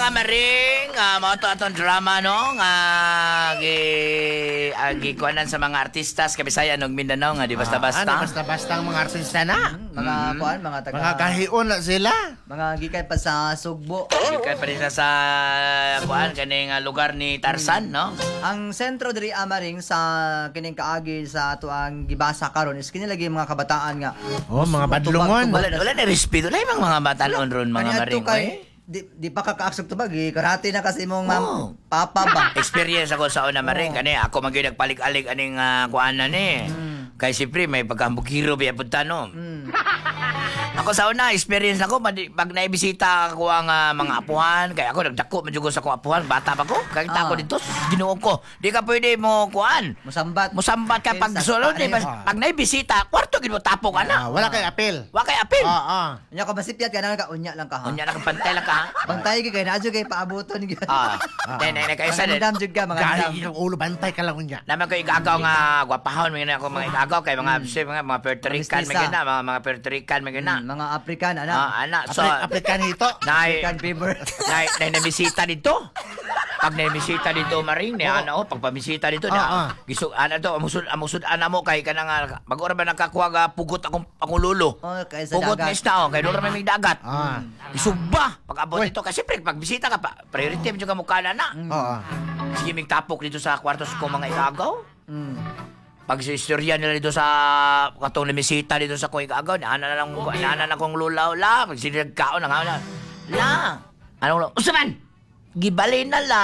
maring mao to atong drama no nga gikuanan sa mga artistas kay Bisaya ug Mindanao nga di basta-basta. Ano basta-basta ang mga artista na? Mga kuan, mga taga Mga kahion na sila. mga gikan pa sa Sugbo. Gikan pa rin sa kuan kaning lugar ni Tarzan no. Ang sentro diri Amaring sa kining kaagi sa ato ang gibasa karon is kini lagi mga kabataan nga. Oh, mga badlungon. Wala na respeto lay mga batanon ron mga maring. Di pa kakaaksok tubag karate na kasi mong Oh. papa ba. Experience ako sa una maring kani ako magyud nagpalig-alig aning kuanan ni. Kay siyempre may pagkambukiro biya punta no. Ako sa una, experience ako, pag naibisita ako ang mga apuhan, kaya ako nagdako, medyo sa akong apuhan, bata pa ko, kakita ko dito, ginuong ko, di ka pwede mo, kuhan, Musambat. musambat ka pag solo, di ba, pag naibisita, kwarto, gino tapok ka na. Wala kay apel. Wa kay apil. Unya ko masipyat ka na unya lang ka ha. Unya na pantay lang ka, ha? Bantay ka kay nadyo kay paabuton gyud. Nene, kayo sa Mga dam jud ka mga dam. Dahil yung ulo, bantay ka lang unya. naman ko igagaw nga gwapahon mga ako mga igagaw kay mga mga Puerto Rican Mestiza. mga Puerto Rican mga Mga African ana. ana so Aplikanito. African fever. nabisita dito. Pag nabisita dito maring ni ano pag pamisita dito na gisu ana to amusud ana mo kay kanang mag-ora ba nakakuha ga pugot akong lulo. Oh, kay sa Pugot na dagat. isda kay dura may dagat. Isugba pag abot Uy. dito kasi pag bisita ka pa priority mo ka mukha na. Oo. Sige mig tapok dito sa kwartos ko mga igagaw. Mm. Pag sa istorya nila dito sa katong limisita dito sa kong igagaw, naana na kong lulaw la. Pag sinagkaon na nga na. La! Anong lo? Usaman! Gibalin na la.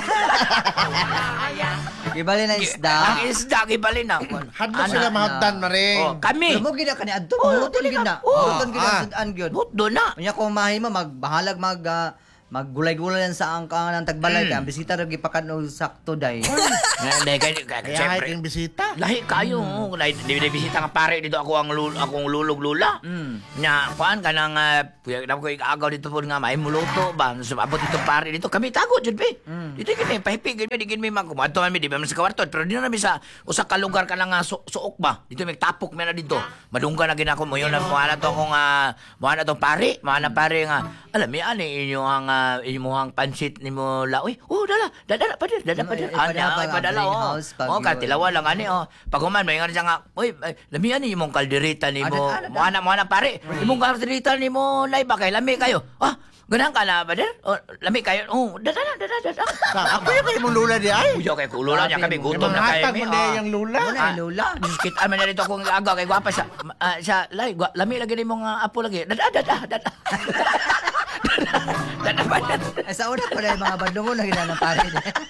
Gibali na isda. Ang isda, gibalin na. Hadlo sila mahagdan na rin. Oh, kami. Mo gid kani adto Oh, muton gid na. oh. Muton gid ang sudan gyud. But doon na. Unya ko mahimo magbahalag maggulay-gulay yan sa ang kanang tagbalay kay ang bisita ra gipakadto sakto day. Kaya Siyempre. kahit yung bisita. Lahi kayo. Di bisita nga pare dito ako akong lulog lula. Nya kuan kanang namo ko igaagaw dito po nga may muluto ba. So abot dito pare dito kami tago jud be. Dito kami pahipig gid di man kumadto man mi di man sa kwarto pero di na mi sa usa ka lugar kanang suok ba. Dito may tapok man na dito. Madungga na ginako mo yon mo ana to akong mo ana tong pare, mo ana pare nga alam mi ani inyo ang imuhang pansit nimo la. Uy, dala pa dir. Padala oh. Oh, katilawa lang ani oh. Pag human may nga nga, uy, lami ani imong kaldereta nimo. Mo ana pare. Imong kaldereta nimo nay ba kay lami kayo. Ah, ganang ka na ba dir? Oh, lami kayo. Oh, dada. Ako yung kayo mong lula di ay. Uyo kay kulula niya kami gutom Mga na kayo hatag mi. mo na yung lula. Wala lula. Biskit man na dito kung agaw kay gwapa siya lay lami lagi nimo nga apo lagi. Dada. Dada ba? Ay sa una pala yung mga badlungon na ginanang pare.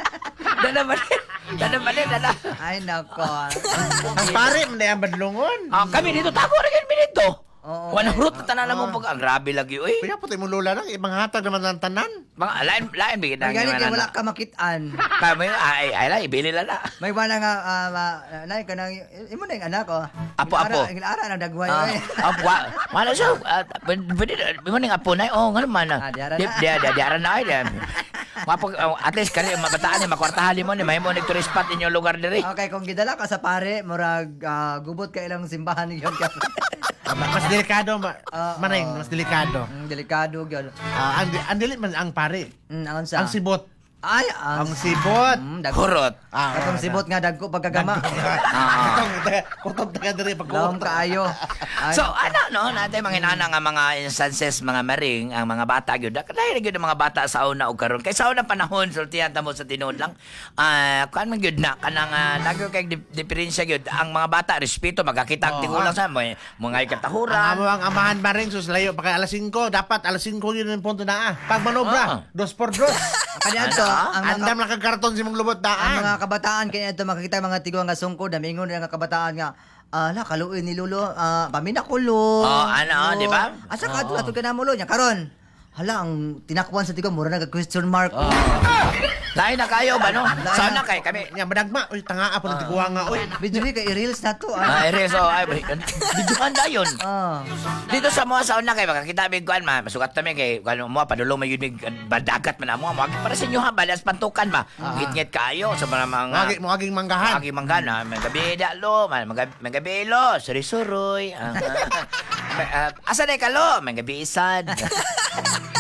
Dada. Ay nako. Ang pare mo na yung badlungon. Kami dito tago rin mi dito. Oo. Wala rut tanan mo pag grabe lagi oy. Kaya puti mong lula lang. Ibang hatag naman ng tanan. Mga lain bigyan Ay galing kay wala ka makitaan. Kami ay ibili lala. May wala nga nay kanang imo na yung anak ko. Apo. Ara na dagway oy. Wala siya. Pwede mo ning apo na. Oh, ngano man. Diara na. Diara na ay. At least kani mabataan ni makwartahan mo ni mahimo ning tourist spot inyong lugar diri. Okay, kung gidala ka sa pare, murag gubot ka ilang simbahan ni yon ka. Mas delikado, maring, mas delikado. Delikado gyud. Ang dili man ang pare. Angon sa? Ang sibot. Ay, Ang sibot. Hurot. Katong sibot nga dagko pagkagama. Kutob na ka diri pag Lawom kaayo. Ay, So no natin mga inana nga mga instances mga maring ang mga bata gyud dahil gyud ang mga bata sa una og karon kay sa una panahon sultihan ta mo sa tinuod lang kan man gyud na kanang nagyo kay diferensya gyud ang mga bata respeto magakita tigulang sa mga ikatahuran. Amo ang amahan maring sus layo pa kay alas 5 dapat alas 5 yun ang punto na pag manobra 2x2 kaniadto ang andam lang kag karton si mong lubot ang daan mga kabataan kaniadto makakita mga tiguang nga sungkod, namingon nga kabataan nga kaluoy ni Lolo, paminakulo. Di ba? Asa ka ato ka na mo lo nya karon. Hala, ang tinakwan sa tigo, mura na question mark. Lain na kayo ba, no? Sana kay kami. Nya madagma, uy tanga po ng tiguwa nga, uy. Video kay i-reels na to. Reso, biduhan da yun. Ah. Dito sa mga sauna kay makakita mi kuan masukat kami kay kuan mo padulong may yun badagat man amo para sa inyo ha balas pantukan ba. Ngit-ngit kayo sa mga Mo aging manggahan. Agi manggana, magabi dalo, magabi lo, suri-suroy. Asa na kalo, magabi isad.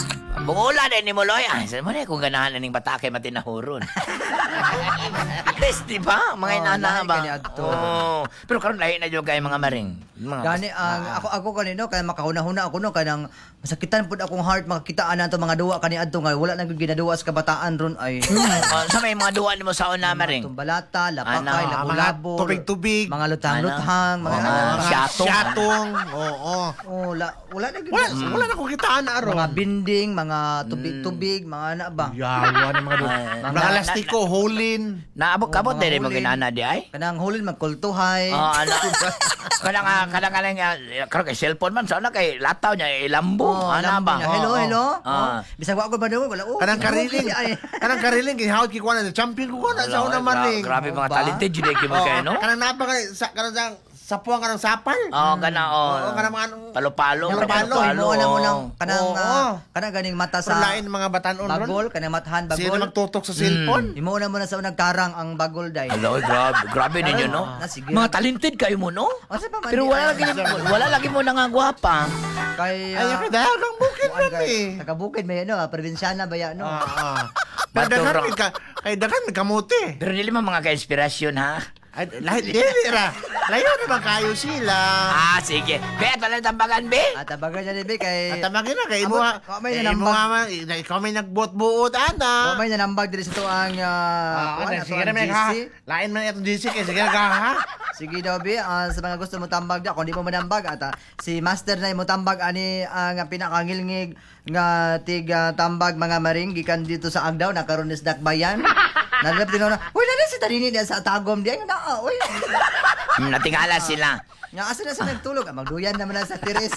Bungula din ni Muloy. Ay, saan mo na kung ganahan na ning bata kay matinahuron. At least, di ba? Mga inana lahi ba? kani adto. Pero karon lahi na yung kay mga maring. Mga Gani ang ako kanino kay makahuna-huna ako no kanang masakitan pud akong heart makakitaan nato mga duwa kani adto nga wala na gyud ginaduwa sa kabataan ron ay sa may mga duwa nimo sa una maring. tumbalata, lapakay, Ano, labo-labo, tubig-tubig. mga lutang-lutang, mga Syatong. Oo. wala na gyud. Wala na kong kitaan na aron. Mga binding, mga tubig-tubig, mga ana ba. Yawa ng mga doon. Mga lastiko, holin. Naabot-kabot mga din mo huli. ginana di ay. Kanang hulin magkultuhay. Ano. Kanang karon kay cellphone man sa una kay lataw niya ilambo. Ana ba? Hello. Ah. Bisag wa ko ba daw wala. Kanang kariling. Kanang kariling kihawat ki kuan na champion ko na sa una maring. Grabe mga Ba? talented jud kay mo kay no. Kanang napa kanang sapuan kanang sapal. Oo. Kanang mga anong Palo-palo. Palo-palo. Mo na mo nang kanang Oo. kanang ganing mata sa lain mga batanon ron. bagol, kanang matahan Sino bagol. magtutok sa cellphone? Imo na mo na sa unang karang ang bagol day. Hello, grabe ninyo no. Sige. Mga talented kayo mo no. O sa pa man. Pero wala lagi mo na nga gwapa. kay Ay, ako dahil kang bukid kuan man eh. Taga bukid may ano, probinsyana ba yan no? Pero Baturang. dagan may kamuti. Pero dili man mga ka-inspirasyon ha. Ay, lahat dili ra. Layo naman kayo sila. Sige. Kaya talang tambagan be. At tabagan niya ni kay At tamagin na kay mo. Amo- may nanambag. Ikaw may nagbuot-buot ana. may nanambag diri sa tuang kuan Sige na may ha. Lain man itong GC kay sige ga ha. Sige daw bi sa mga gusto mo tambag da kung di mo manambag at si Master na mo tambag ani ang pinakangilngig nga tiga tambag mga maring gikan dito sa Agdaw nakaroon ni Dakbayan. Nalap din na. Uy, na si Tarini diya sa Tagom diya na. Uy. Natingala sila. Nga asa na sa nagtulog, magduyan naman na sa tiris.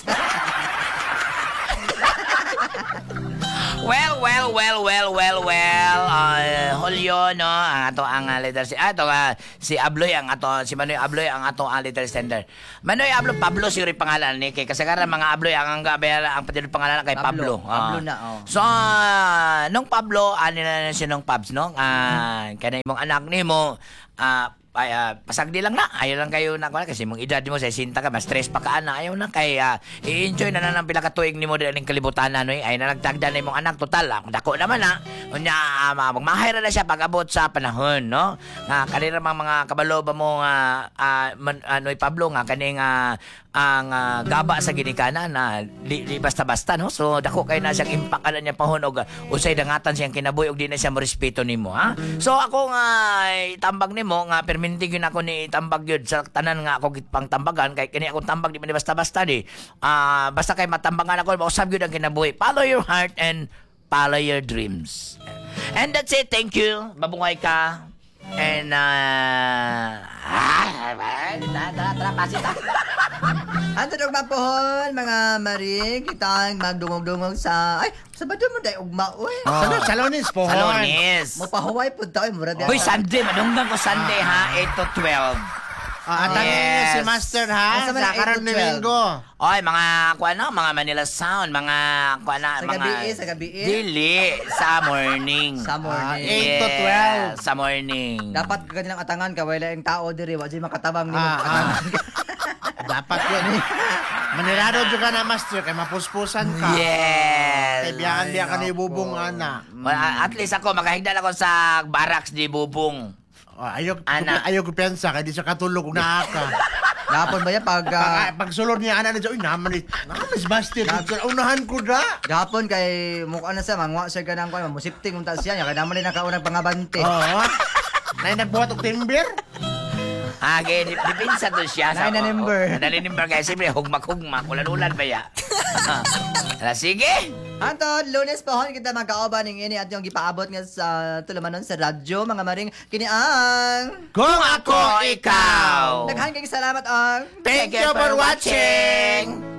Well. Julio, no? Ang ato ang letter si Abloy, si Manoy Abloy, ang ato ang letter sender. Manoy Abloy, Pablo siguro yung pangalan ni. Kay kasagaran mga Abloy, ang pati pangalan kay Pablo. Pablo na, oh. So, nung Pablo, ani na siya nung Pabs, no? Kaya mong anak ni mo, pasagdi lang na. Ayaw lang kayo na kasi mong edad mo sa sinta ka, mas stress pa ka na. Ayaw na kay i-enjoy na ng pila ka tuig ni mo din kalibutan na no. Ay na nagtagda na imong anak total. Dako naman na. Unya magmahira na siya pag-abot sa panahon, no. Nga kanira mga kabalo ba mo Noy Pablo nga kaning ang gaba sa ginikanan na di basta-basta no. So dako kay na siyang impact ana niya pahunog usay dangatan siyang kinabuhi og di na siya mo respeto nimo ha. So ako nga itambag nimo nga perminti gyud ako ni itambag gyud sa tanan nga ako gitpang tambagan kay kini akong tambag di man basta-basta di. Basta kay matambangan ako mausab gyud ang kinabuhi. Follow your heart and follow your dreams. And that's it. Thank you. Babungay ka. And tara pasita. Anto dog mapohon mga maring kitang magdungog-dungog sa sa badyo mo day ugma oy. Salonis po. Salonis. Mo pahuway pud ta mura Hoy, Sunday. Madunggan ko Sunday ha. 8 to 12. Atangin Yes. si Master ha. Asa man Sa ang karon 8 to ni 12? Linggo. Oy, mga mga Manila Sound, mga Sa gabi. Dili sa morning. Sa morning. 8 to 12. Sa morning. Dapat kanilang atangan ka wala yung tao diri wa jud makatabang nimo. Dapat yun eh. Manirado dyan ka na, Master, kay mapuspusan ka. Yes. Kay biyakan ka ni Bubong, ana. Well, at least ako, makahigdal ako sa barracks ni Bubong. Ayaw ko pensa, kaya di siya katulog kung naaka. Gapon ba yan Pag sulod niya, ana na dyan, uy, naman si Master, unahan ko da. Gapon kay mukha na sa mangwa siya ganang ko musipting unta siya kaya naman din nakaunang pangabante. Oo. Nay nagbuhat og timber. Dipinsa to siya. Nine na number. Number kaya siyempre, hugmak-hugmak. Ulan-ulan ba ya? Sige. Anton, Lunes pohon kita magkaoba ning ini at yung gipaabot nga sa tulumanon sa radyo mga maring kini ang Kung ako ikaw. Daghan kay salamat ang Thank you for watching.